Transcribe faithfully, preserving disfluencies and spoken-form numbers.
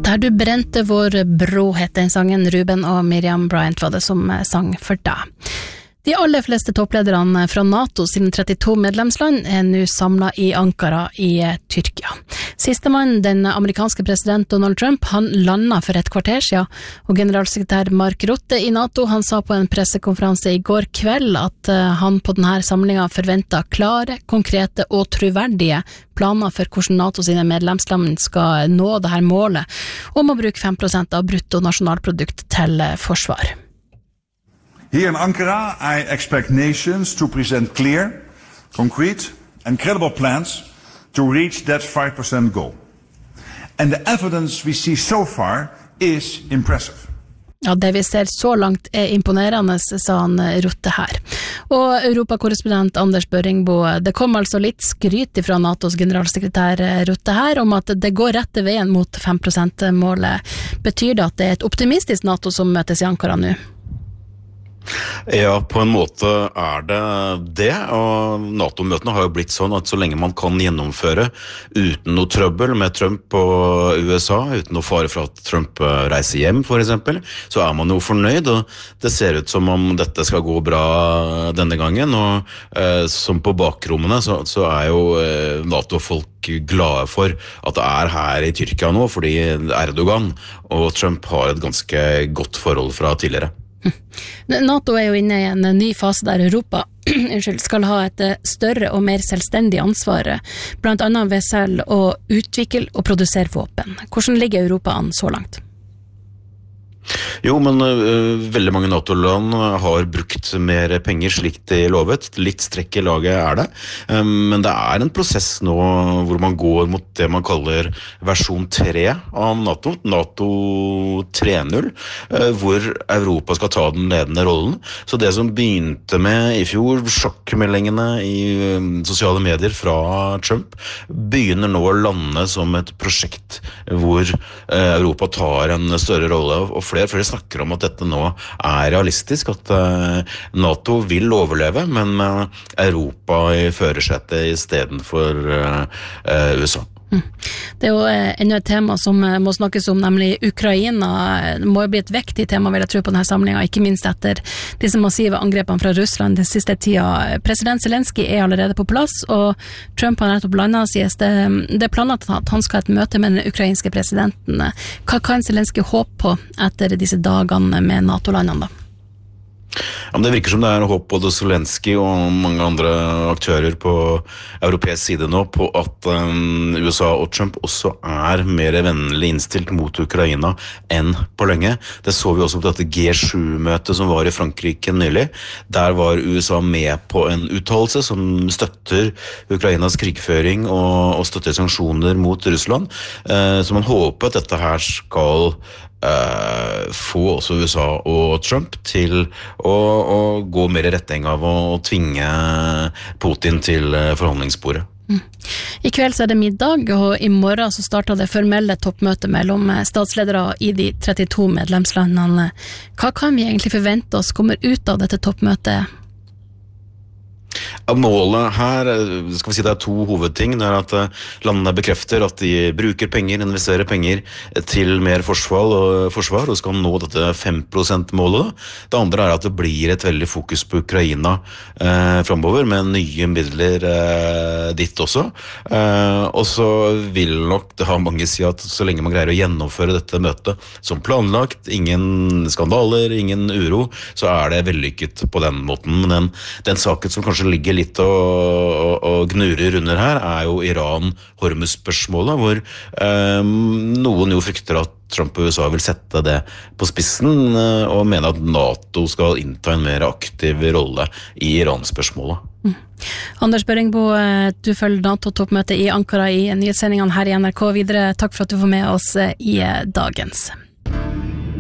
Der du brente vår bro, heter den sangen. Ruben og Miriam Bryant var det som sang for deg. De aller fleste topplederne fra NATO sine trettito medlemsland er nå samlet i Ankara i Tyrkia. Sistemann, den amerikanske president Donald Trump, han landet for et kvarter siden, og generalsekretær Mark Rutte i NATO, han sa på en pressekonferanse i går kveld at han på denne samlingen forventet klare, konkrete og troverdige planer for hvordan NATO sine medlemsland skal nå dette målet om å bruke fem prosent av brutto nasjonalprodukt til forsvar. Here in Ankara, I expect nations to present clear, concrete and credible plans to reach that five percent goal. And the evidence we see so far is impressive. Ja, det vi ser så langt er imponerende, sa han Rutte her. Og Europakorrespondent Anders Børingbo, det kom altså litt skryt fra NATOs generalsekretær Rutte her om at det går rette veien mot fem prosent-målet. Betyr det at det er et optimistisk NATO som møtes i Ankara nå? Ja, på en måte er det det, og NATO-møtene har jo blitt sånn at så lenge man kan gjennomføre uten noe trøbbel med Trump og U S A, uten noe fare for at Trump reiser hjem for eksempel, så er man jo fornøyd, og det ser ut som om dette skal gå bra denne gangen, og eh, som på bakrommene så, så er jo eh, NATO-folk glade for at det er her i Tyrkia nå, fordi Erdogan og Trump har et ganske godt forhold fra tidligere. NATO er jo inne i en ny fase der Europa unnskyld, skal ha et større og mer selvstendig ansvar, blant annet ved selv å utvikle og produsere våpen. Hvordan ligger Europa an så langt? Jo, men uh, veldig mange NATO-land har brukt mer penger slik de lovet. Litt strekk i laget er det. Um, men det er en prosess nå hvor man går mot det man kaller versjon tre av NATO, NATO tre punkt null, uh, hvor Europa skal ta den ledende rollen. Så det som begynte med i fjor, sjokkmeldingene i um, sosiale medier fra Trump, begynner nå å lande som et prosjekt hvor uh, Europa tar en større rolle, og flere Flere snakker om at dette nå er realistisk, at uh, NATO vil overleve, men uh, Europa i førersetet i stedet for uh, uh, U S A. Mm. Det er jo eh, enda et tema som eh, må snakkes om, nemlig Ukraina. Det må jo bli et vektig tema, vil jeg tro, på denne samlingen, ikke minst etter disse massive angrepene fra Russland den siste tida. President Zelensky er allerede på plass, og Trump har nettopp landet, sies det. Det er planlagt at han skal ha et møte med den ukrainske presidenten. Hva kan Zelensky håpe på etter disse dagene med NATO-landene da? Ja, men det virker som det er håp både Zelensky og mange andre aktører på europeisk side nå på at um, U S A og Trump også er mer vennlig innstilt mot Ukraina enn på lenge. Det så vi også på dette G sju-møtet som var i Frankrike nylig. Der var U S A med på en uttalelse som støtter Ukrainas krigføring og, og støtter sanksjoner mot Russland. Uh, så man håper at dette her skal Uh, få også U S A og Trump til å, å gå mer i retning av å, å tvinge Putin til forhandlingsbordet. Mm. I kveld så er det middag, og i morgen så starter det formelle toppmøtet mellom statsledere i de trettito medlemslandene. Hva kan vi egentlig forvente oss kommer ut av dette toppmøtet? Målet her, skal vi si det er to hovedting, det er at landene bekrefter at de bruker penger, investerer penger til mer forsvar og, forsvar, og skal nå dette fem prosent-målet. Det andre er at det blir et veldig fokus på Ukraina eh, fremover, med nye midler eh, ditt også. Eh, og så vil nok det ha mange si at så lenge man greier å gjennomføre dette møtet som planlagt, ingen skandaler, ingen uro, så er det vellykket på den måten. Men den, den saken som kanskje ligger litt og, og, og gnurer under her er jo Iran-Hormuz-spørsmålet, hvor eh, noen jo frykter at Trump og U S A vil sette det på spissen eh, og mener at NATO skal innta en mer aktiv rolle i Iran-spørsmålet. Mm. Anders Børingbo, du følger NATO-toppmøtet i Ankara i nyhetssendingene her i N R K videre. Takk for at du var med oss i dagens.